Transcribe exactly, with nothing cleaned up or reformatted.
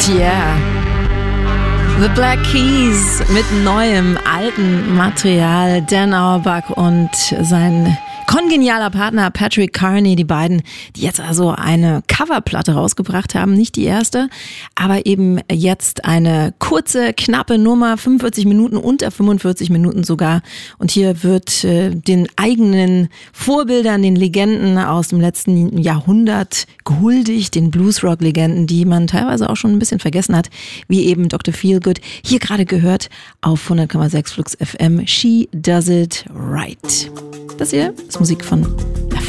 Yeah. The Black Keys mit neuem, alten Material. Dan Auerbach und sein kongenialer Partner Patrick Carney, die beiden, die jetzt also eine Coverplatte rausgebracht haben. Nicht die erste, aber eben jetzt eine kurze, knappe Nummer, fünfundvierzig Minuten, unter fünfundvierzig Minuten sogar. Und hier wird äh, den eigenen Vorbildern, den Legenden aus dem letzten Jahrhundert gehuldigt, den Bluesrock-Legenden, die man teilweise auch schon ein bisschen vergessen hat, wie eben Doktor Feelgood. Hier gerade gehört auf hundert Komma sechs Flux F M, She Does It Right. Das hier ist Musik von La